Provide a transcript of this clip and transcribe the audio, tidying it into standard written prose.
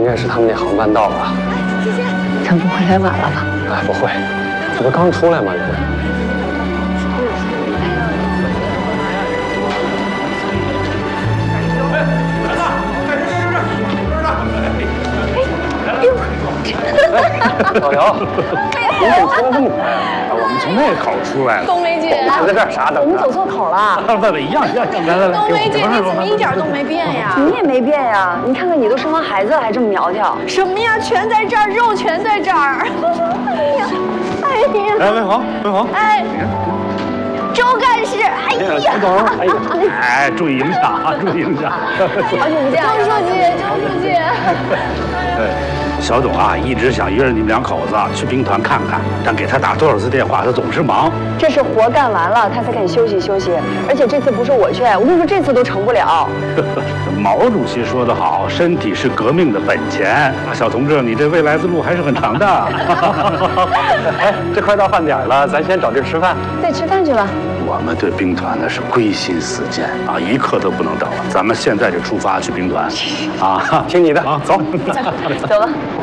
该是他们那航班到了。 谢谢。他不会来晚了吧？ 哎，不会，这不刚出来吗？人。老姚，你怎么出来这么快啊？ 我们从那口出来了。 冬梅姐， 我在这儿傻等着。 我们走错口了。 问一样，来， 冬梅姐，你怎么一点都没变呀？ 你也没变呀，你看看你都生完孩子了，还这么苗条。 什么呀？全在这儿，肉全在这儿。哎呀！ 哎，文红， 哎，周干事，哎呀， 哎，注意影响啊，注意影响。 好久不见， 周书记。 小董啊，一直想约着你们两口子去兵团看看，但给他打多少次电话，他总是忙。 这是活干完了，他才肯休息休息。而且这次不是我劝，我跟你说，这次都成不了。 毛主席说得好，身体是革命的本钱。小同志，你这未来之路还是很长的。 哎，这快到饭点了，咱先找地儿吃饭。 对，吃饭去吧。 我们对兵团呢是归心似箭啊，一刻都不能等了。咱们现在就出发去兵团，啊， 听你的啊，走， 走吧。